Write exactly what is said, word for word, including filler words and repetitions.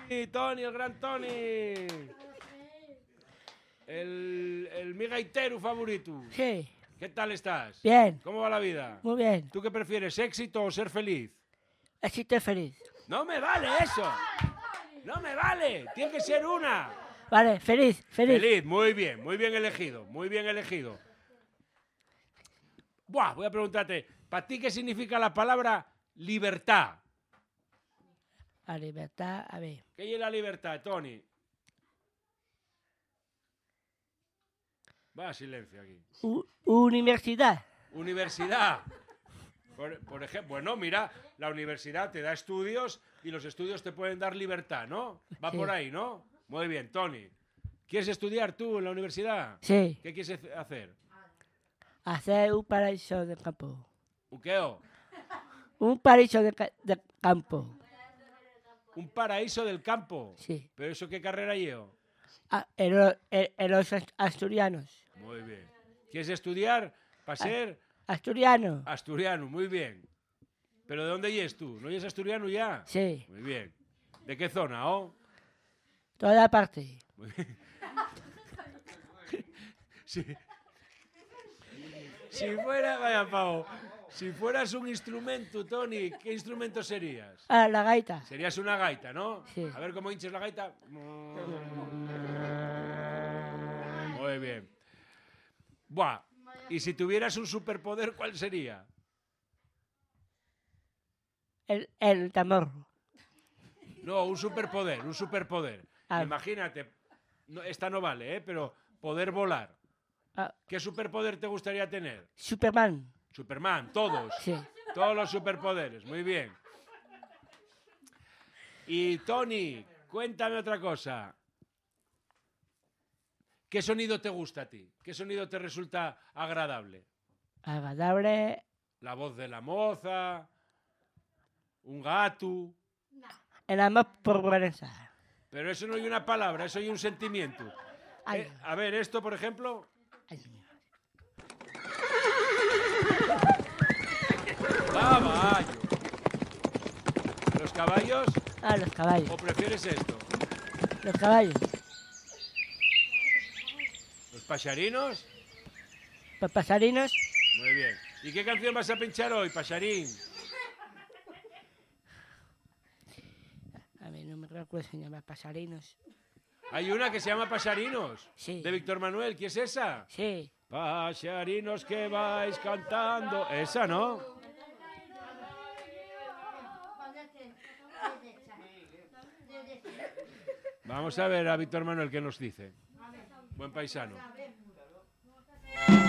Y Toni, el gran Toni. El, el mi gaitero favorito. Sí. ¿Qué tal estás? Bien. ¿Cómo va la vida? Muy bien. ¿Tú qué prefieres, éxito o ser feliz? Éxito y feliz. ¡No me vale eso! ¡No me vale! ¡Tiene que ser una! Vale, feliz, feliz. Feliz, muy bien, muy bien elegido, muy bien elegido. Buah, voy a preguntarte, ¿para ti qué significa la palabra libertad? La libertad, a ver. ¿Qué es la libertad, Toni? Va, silencio aquí. U universidad. Universidad. Por, por ejemplo, bueno, mira, la universidad te da estudios y los estudios te pueden dar libertad, ¿no? Va Sí. por ahí, ¿no? Muy bien, Toni. ¿Quieres estudiar tú en la universidad? Sí. ¿Qué quieres hacer? Hacer un paraíso de campo. ¿Un qué? o? Un paraíso de, ca de campo. Un paraíso del campo. Sí. ¿Pero eso qué carrera llevo? Ah, en, lo, en, en los asturianos. Muy bien. ¿Quieres estudiar para ser Asturiano. asturiano? Muy bien. ¿Pero de dónde eres tú? ¿No eres asturiano ya? Sí. Muy bien. ¿De qué zona, oh? Toda parte. Muy bien. Sí. Si fuera, vaya pavo, si fueras un instrumento, Toni, ¿qué instrumento serías? Ah, la gaita. Serías una gaita, ¿no? Sí. A ver cómo hinches la gaita. Muy bien. Buah, y si tuvieras un superpoder, ¿cuál sería? El, el tambor. No, un superpoder, un superpoder. Ah. Imagínate, no, esta no vale, ¿eh? Pero poder volar. Ah, ¿Qué superpoder te gustaría tener? Superman. Superman, todos. Sí. Todos los superpoderes, muy bien. Y Toni, cuéntame otra cosa. ¿Qué sonido te gusta a ti? ¿Qué sonido te resulta agradable? Agradable. ¿La voz de la moza? ¿Un gato? El amor por Vanessa. Pero eso no hay una palabra, eso hay un sentimiento. Ay. Eh, a ver, esto, por ejemplo. Ay. Caballo. ¿Los caballos? Ah, los caballos. ¿O prefieres esto? Los caballos. ¿Los paxarinos? Los pasarinos. Muy bien. ¿Y qué canción vas a pinchar hoy, paxarín? A ver, no me recuerdo, se llama pasarinos. Hay una que se llama Paxarinos. Sí. De Víctor Manuel. ¿Qué es esa? Sí. Paxarinos que vais cantando. Esa, ¿no? Vamos a ver a Víctor Manuel qué nos dice. Buen paisano.